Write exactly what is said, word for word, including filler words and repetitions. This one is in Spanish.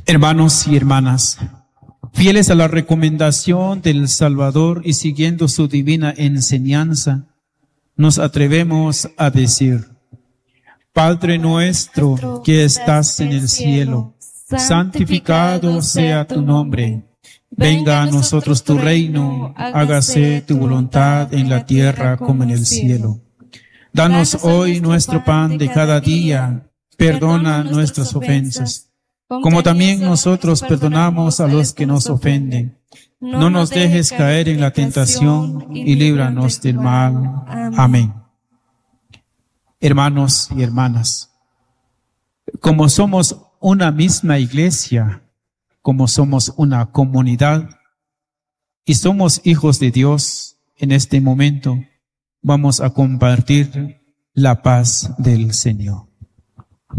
Hermanos y hermanas, fieles a la recomendación del Salvador y siguiendo su divina enseñanza, nos atrevemos a decir: Padre nuestro que estás en el cielo, santificado sea tu nombre. Venga a nosotros tu reino, hágase tu voluntad en la tierra como en el cielo. Danos hoy nuestro pan de cada día, perdona nuestras ofensas, como también nosotros perdonamos a los que nos ofenden. No nos dejes caer en la tentación y líbranos del mal. Amén. Hermanos y hermanas, como somos una misma iglesia, como somos una comunidad y somos hijos de Dios, en este momento vamos a compartir la paz del Señor.